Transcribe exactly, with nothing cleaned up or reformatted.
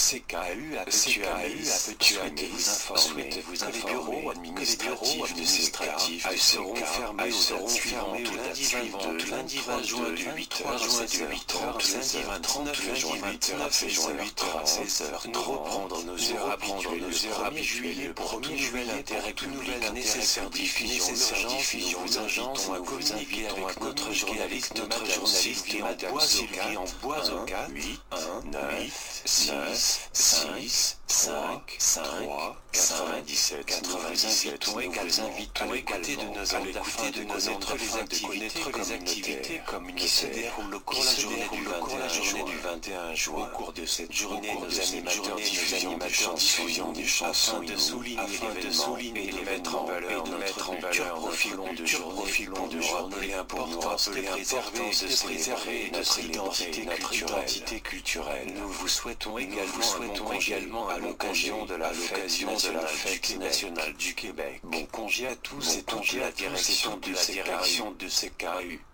C K U a souhaité vous informer que les bureaux administratifs de C K seront fermés aux dates suivantes: lundi vingt juin de huit heures à seize heures trente, lundi vingt-neuf juin vingt-neuf heures à seize heures trente, reprendre nos heures habituelles, le premier juillet interrépublique nécessaire diffusion nous invitons à communiquer avec notre journaliste Madame Sylvie en Boisoca, huit, un, neuf, six, six, cinq, trois, quatre-vingt-dix-sept, quatre-vingt-dix-sept. Nous vous invitons également de nos ondes afin de connaître les activités communautaires qui se déroulent au cours de la journée du vingt et un juin. Au cours de cette journée, nos animateurs diffusion des chansons afin de souligner et de mettre en valeur notre culture profilons de journée pour nous rappeler l'importance de préserver notre identité culturelle. Nous vous souhaitons également à l'occasion de la fête nationale du Québec. Bon congé à tous et toute la direction de C K U.